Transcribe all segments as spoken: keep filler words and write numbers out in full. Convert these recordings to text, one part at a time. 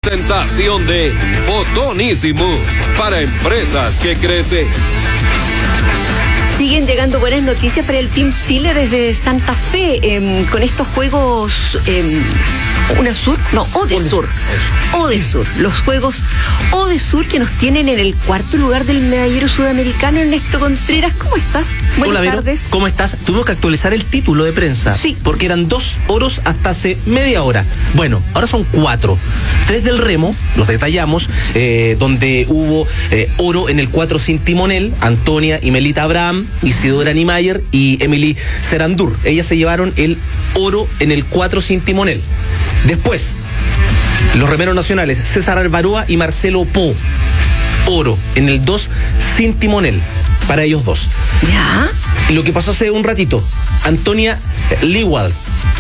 presentación de Fotonísimo para empresas que crecen. Siguen llegando buenas noticias para el Team Chile desde Santa Fe, eh, con estos juegos eh, UNASUR, no, ODESUR, ODESUR, los juegos ODESUR que nos tienen en el cuarto lugar del medallero sudamericano. Ernesto Contreras, ¿cómo estás? Buenas Hola, Vero, tardes. ¿cómo estás? Tuvimos que actualizar el título de prensa, sí, porque eran dos oros hasta hace media hora. Bueno, ahora son cuatro. Tres del remo, los detallamos, eh, donde hubo eh, oro en el cuatro sin timonel, Antonia y Melita Abraham, Isidora Niemeyer y Emily Serandur. Ellas se llevaron el oro en el cuatro sin timonel. Después, los remeros nacionales, César Alvaroa y Marcelo Po, oro en el dos sin timonel, para ellos dos. ¿Ya? Y lo que pasó hace un ratito, Antonia Lewald,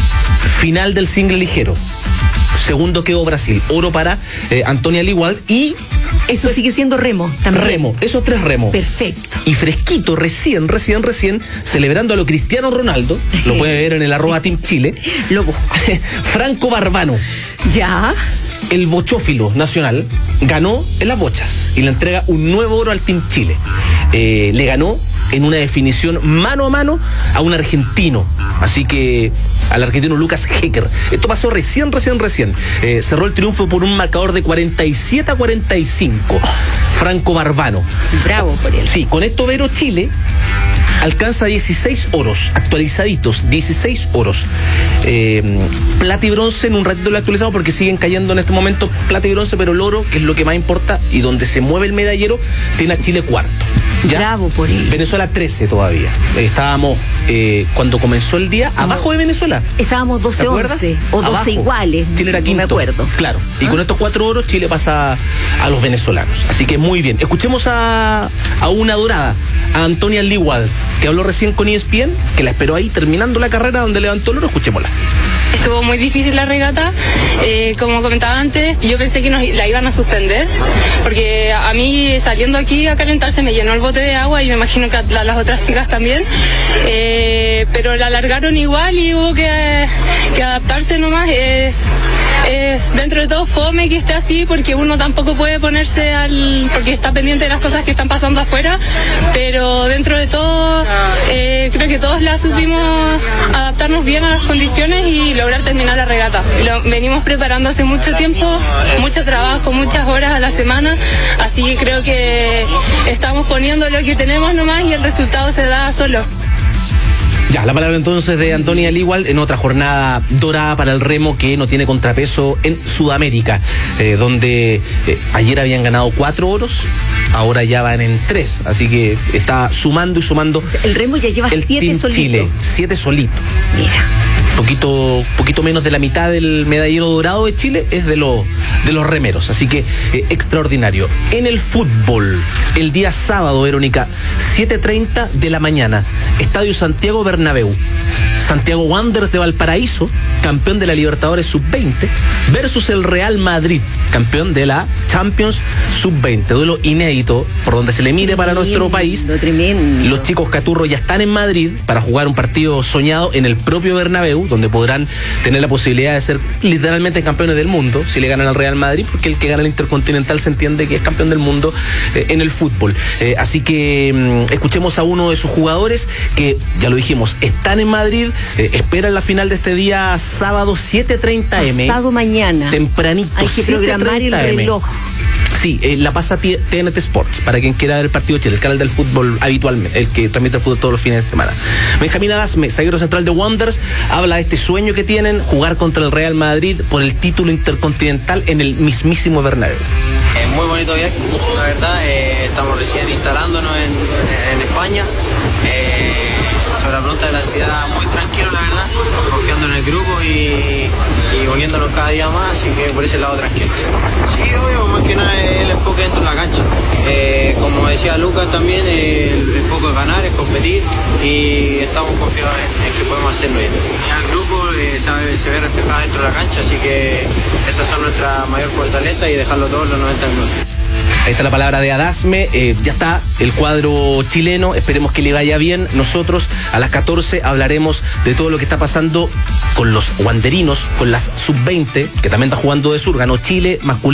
final del single ligero. Segundo quedó Brasil, oro para eh, Antonia Lewald y... Eso pues, sigue siendo remo también. Remo, esos tres remos. Perfecto. Y fresquito, recién, recién, recién, celebrando a lo Cristiano Ronaldo, lo puede ver en el arroba Team Chile. Lo busco. Franco Barbano. Ya. El bochófilo nacional ganó en las bochas y le entrega un nuevo oro al Team Chile. Eh, le ganó en una definición mano a mano a un argentino. Así que al argentino Lucas Hecker. Esto pasó recién, recién, recién. Eh, cerró el triunfo por un marcador de cuarenta y siete a cuarenta y cinco. Franco Barbano. Bravo por él. Sí, con esto Vero, Chile alcanza dieciséis oros, actualizaditos, dieciséis oros. Eh, plata y bronce, en un ratito lo actualizamos porque siguen cayendo en este momento plata y bronce, pero el oro, que es lo que más importa y donde se mueve el medallero, tiene a Chile cuarto. ¿Ya? Bravo por él. Venezuela trece todavía. Eh, estábamos, eh, cuando comenzó el día, no, abajo de Venezuela. Estábamos doce once o doce abajo, iguales. Chile era quinto. No me acuerdo. Claro. ¿Ah? Y con estos cuatro oros, Chile pasa a los venezolanos. Así que muy bien. Escuchemos a, a una dorada, a Antonia Lewald, que habló recién con E S P N, que la esperó ahí terminando la carrera donde levantó el oro. Escuchémosla. Estuvo muy difícil la regata, eh, como comentaba antes, yo pensé que nos la iban a suspender, porque a mí saliendo aquí a calentarse me llenó el bote de agua y me imagino que a las otras chicas también, eh, pero la alargaron igual y hubo que, que adaptarse nomás. Es, es dentro de todo fome que esté así, porque uno tampoco puede ponerse al, porque está pendiente de las cosas que están pasando afuera, pero dentro de todo eh, creo que todos la supimos adaptarnos bien a las condiciones y lograr terminar la regata. Lo venimos preparando hace mucho tiempo, mucho trabajo, muchas horas a la semana, así que creo que estamos poniendo lo que tenemos nomás y el resultado se da solo. Ya, la palabra entonces de Antonia Lewald en otra jornada dorada para el remo que no tiene contrapeso en Sudamérica, eh, donde eh, ayer habían ganado cuatro oros, ahora ya van en tres, así que está sumando y sumando. O sea, el remo ya lleva el siete Team solitos. Chile, siete solitos. Mira. Poquito, poquito menos de la mitad del medallero dorado de Chile es de, lo, de los remeros, así que eh, extraordinario. En el fútbol, el día sábado, Verónica, siete treinta de la mañana, Estadio Santiago Bernabéu. Santiago Wanderers de Valparaíso, campeón de la Libertadores sub veinte, versus el Real Madrid, campeón de la Champions sub veinte. Duelo inédito, por donde se le mire para nuestro país. Tremendo. Los chicos caturros ya están en Madrid para jugar un partido soñado en el propio Bernabéu, donde podrán tener la posibilidad de ser literalmente campeones del mundo si le ganan al Real Madrid, porque el que gana el Intercontinental se entiende que es campeón del mundo eh, en el fútbol. Eh, así que mm, escuchemos a uno de sus jugadores que, ya lo dijimos, están en Madrid. Eh, esperan la final de este día sábado siete treinta eme. Pasado mañana. Tempranito. Hay que programar el reloj. Sí, eh, la pasa T N T Sports, para quien quiera ver el partido de Chile, el canal del fútbol habitualmente, el que transmite el fútbol todos los fines de semana. Benjamín Adasme, zaguero central de Wanderers, habla de este sueño que tienen, jugar contra el Real Madrid por el título intercontinental en el mismísimo Bernabéu. Eh, muy bonito viaje, la verdad, eh, estamos recién instalándonos en, en España. Eh, sobre la pregunta de la ciudad, muy tranquilo, la verdad, confiando en el grupo y, y uniéndonos cada día más, así que por ese lado tranquilo. Sí, obvio, más que nada es el enfoque dentro de la cancha. Eh, como decía Lucas también, eh, el enfoque es ganar, es competir y estamos confiados en, en que podemos hacerlo bien. Y el grupo eh, sabe, se ve reflejado dentro de la cancha, así que esas son nuestra mayor fortaleza y dejarlo todo en los noventa minutos. Ahí está la palabra de Adasme, eh, ya está el cuadro chileno, esperemos que le vaya bien. Nosotros a las catorce hablaremos de todo lo que está pasando con los wanderinos, con las sub veinte, que también está jugando de sur, ganó Chile masculino.